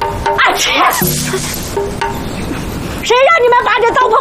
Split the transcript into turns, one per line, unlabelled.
啊切！谁让你们把这糟粕